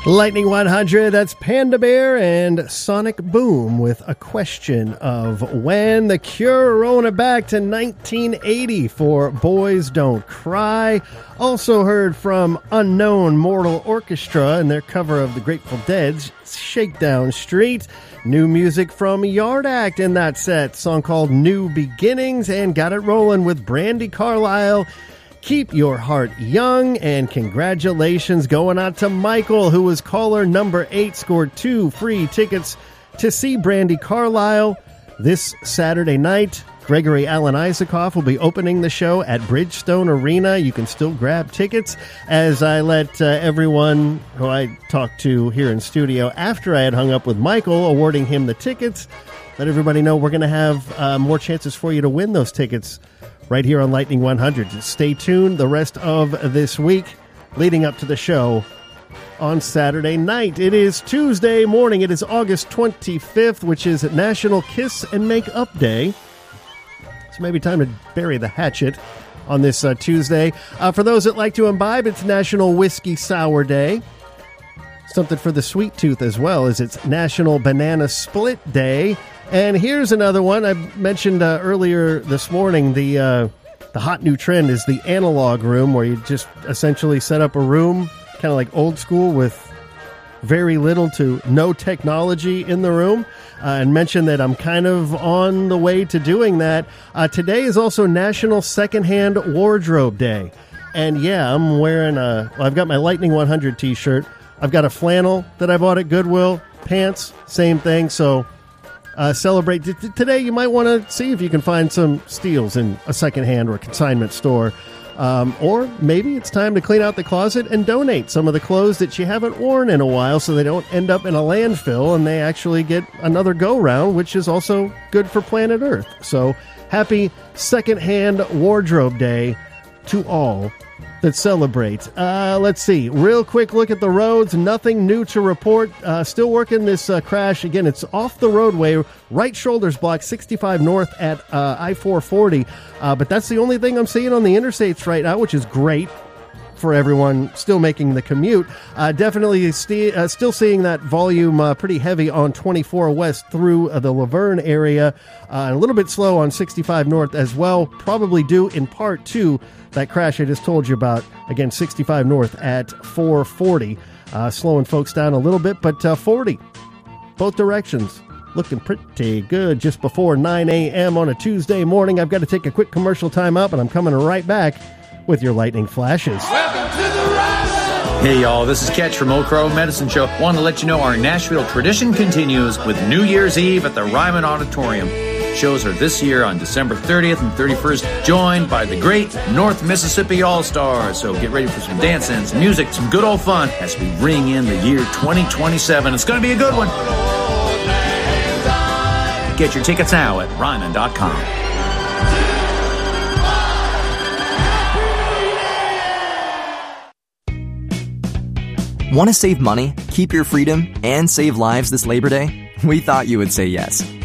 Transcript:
Lightning 100, that's Panda Bear and Sonic Boom with a question of when. The Cure rolling it back to 1980 for Boys Don't Cry. Also heard from Unknown Mortal Orchestra and their cover of the Grateful Dead's Shakedown Street. New music from Yard Act in that set, song called New Beginnings, and got it rolling with Brandi Carlile, Keep Your Heart Young. And congratulations going out to Michael, who was caller number 8, scored 2 free tickets to see Brandi Carlile this Saturday night. Gregory Alan Isaacoff will be opening the show at Bridgestone Arena. You can still grab tickets, as I let everyone who I talked to here in studio after I had hung up with Michael, awarding him the tickets, let everybody know we're going to have more chances for you to win those tickets right here on Lightning 100. Just stay tuned the rest of this week leading up to the show on Saturday night. It is Tuesday morning. It is August 25th, which is National Kiss and Make Up Day. So maybe time to bury the hatchet on this Tuesday. For those that like to imbibe, it's National Whiskey Sour Day. Something for the sweet tooth as well, as it's National Banana Split Day. And here's another one. I mentioned earlier this morning, the hot new trend is the analog room, where you just essentially set up a room, kind of like old school, with very little to no technology in the room. And mention that I'm kind of on the way to doing that. Today is also National Secondhand Wardrobe Day. And yeah, I'm wearing I've got my Lightning 100 t-shirt. I've got a flannel that I bought at Goodwill. Pants, same thing. So celebrate. Today you might want to see if you can find some steals in a secondhand or consignment store. Or maybe it's time to clean out the closet and donate some of the clothes that you haven't worn in a while, so they don't end up in a landfill and they actually get another go-round, which is also good for planet Earth. So happy Secondhand Wardrobe Day to all that celebrate. Let's see. Real quick look at the roads. Nothing new to report. Still working this crash. Again, it's off the roadway. Right shoulder's blocked 65 north at I-440. But that's the only thing I'm seeing on the interstates right now, which is great for everyone still making the commute. Definitely still seeing that volume pretty heavy on 24 west through the Laverne area. And a little bit slow on 65 north as well. Probably due in part to that crash I just told you about. Again, 65 north at 440. Slowing folks down a little bit, but 40. Both directions. Looking pretty good just before 9 a.m. on a Tuesday morning. I've got to take a quick commercial time up, and I'm coming right back with your lightning flashes. Hey y'all, this is Ketch from Old Crow Medicine Show. Want to let you know our Nashville tradition continues with New Year's Eve at the Ryman Auditorium. Shows are this year on December 30th and 31st, joined by the great North Mississippi All-Stars. So get ready for some dancing, some music, some good old fun as we ring in the year 2027. It's going to be a good one. Get your tickets now at Ryman.com. Want to save money, keep your freedom, and save lives this Labor Day? We thought you would say yes.